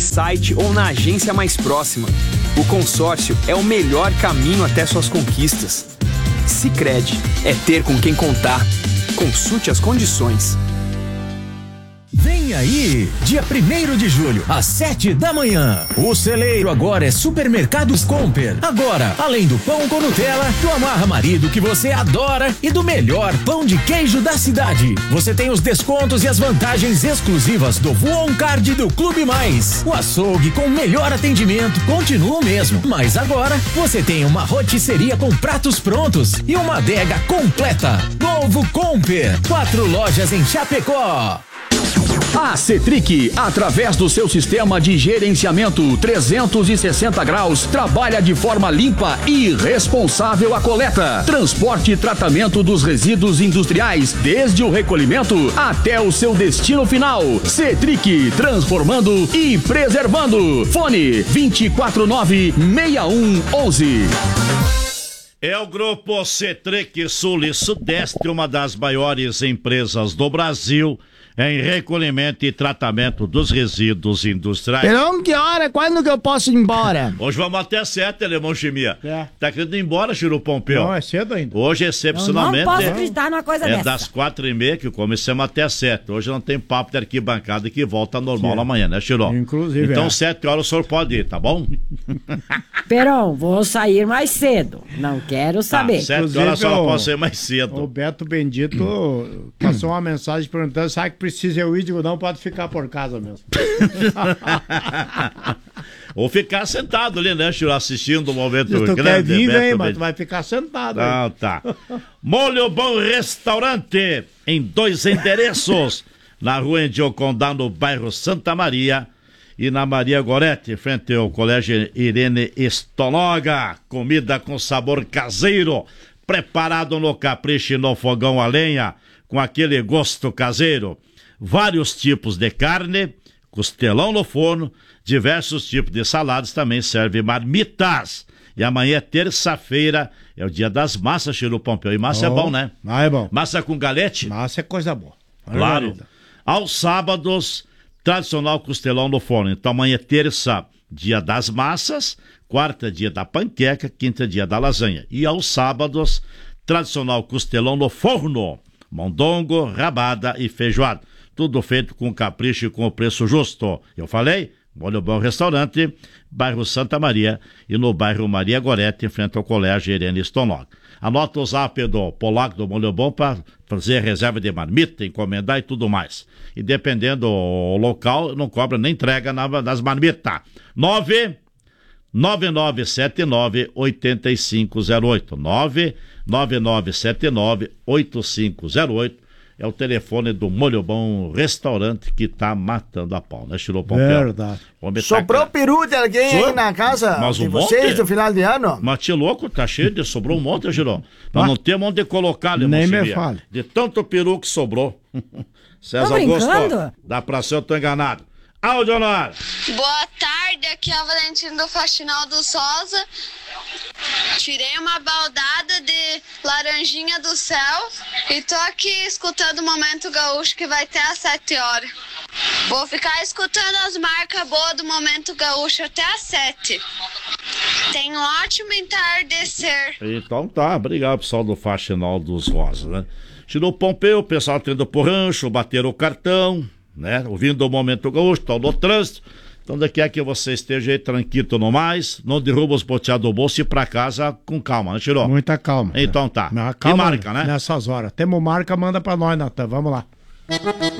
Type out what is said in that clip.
site ou na agência mais próxima. O consórcio é o melhor caminho até suas conquistas. Sicredi é ter com quem contar. Consulte as condições. Vem aí, dia 1º de julho, às 7 da manhã. O celeiro agora é Supermercados Comper. Agora, além do pão com Nutella, do Amarra Marido que você adora e do melhor pão de queijo da cidade, você tem os descontos e as vantagens exclusivas do Voon Card do Clube Mais. O açougue com melhor atendimento continua o mesmo, mas agora você tem uma rotisseria com pratos prontos e uma adega completa. Novo Comper, 4 lojas em Chapecó. A Cetric, através do seu sistema de gerenciamento 360 graus, trabalha de forma limpa e responsável a coleta, transporte e tratamento dos resíduos industriais, desde o recolhimento até o seu destino final. Cetric, transformando e preservando. Fone 249-6111. É o Grupo Cetric Sul e Sudeste, uma das maiores empresas do Brasil em recolhimento e tratamento dos resíduos industriais. Perão, que hora? Quando que eu posso ir embora? Hoje vamos até 7, Alemão Chimia. Tá querendo ir embora, Chiru Pompeu? Não, é cedo ainda. Hoje, excepcionalmente, eu não posso acreditar numa coisa dessa. das 4h30 que começamos até 7. Hoje não tem papo de arquibancada que volta ao normal amanhã, né, Chiru? Inclusive. Então, 7 horas o senhor pode ir, tá bom? Perão, vou sair mais cedo. Não quero saber. 7 horas só não posso ir mais cedo. O Beto Bendito passou uma mensagem perguntando: sabe que precisa eu ir? Digo, não, pode ficar por casa mesmo. Ou ficar sentado ali, né, Chiru, assistindo o momento Se tu grande. quer vir, Beto vem, mas Bendito. tu vai ficar sentado. Não, tá. Molho Bom Restaurante, em 2 endereços, na rua Indiocondá, no bairro Santa Maria, e na Maria Gorete, frente ao Colégio Irene Estologa. Comida com sabor caseiro, preparado no capricho e no fogão a lenha, com aquele gosto caseiro. Vários tipos de carne, costelão no forno, diversos tipos de saladas, também serve marmitas. E amanhã é terça-feira, é o dia das massas, Chiru Pompeu. E massa é bom, né? Ah, é bom. Massa com galete? Massa é coisa boa. Claro. Aos sábados, tradicional costelão no forno. Então amanhã é terça, dia das massas, quarta, dia da panqueca, quinta, dia da lasanha. E aos sábados, tradicional costelão no forno, mondongo, rabada e feijoada. Tudo feito com capricho e com o preço justo. Eu falei? Molho Bom Restaurante, bairro Santa Maria e no bairro Maria Gorete, em frente ao Colégio Irene Stonog. Anota o zap do Polaco do Molho Bom para fazer reserva de marmita, encomendar e tudo mais. E dependendo do local, não cobra nem entrega nas marmitas. 99979-8508. 99979-8508. É o telefone do Molho Bom Restaurante que tá matando a pau, né, Chiru Pompeu? Verdade. Sobrou peru de alguém aí na casa de vocês no final de ano? Mas te louco, tá cheio de... Sobrou um monte, Chiru. Nós não temos onde colocar, Lemão Nem me Chimia. fale. De tanto peru que sobrou. César Tá Augusto, brincando? dá pra ser, eu tô enganado. Áudio, Honor. Boa tarde, aqui é a Valentina do Faxinal do Sosa. Tirei uma baldada de laranjinha do céu e tô aqui escutando o Momento Gaúcho que vai ter às 7 horas. Vou ficar escutando as marcas boas do Momento Gaúcho até às 7. Tenha um ótimo entardecer. Então tá, obrigado pessoal do Faxinal dos Rosas, né? Chiru Pompeu, o pessoal tendo por rancho, bateram o cartão, né? Ouvindo o Momento Gaúcho, tal no trânsito. Então daqui a que você esteja aí tranquilo no mais, não derruba os boteados do bolso e ir pra casa com calma, né, Chiru? Muita calma. Então tá. Calma, E marca, né? Nessas horas. Temos marca, manda pra nós, Natan. Vamos lá.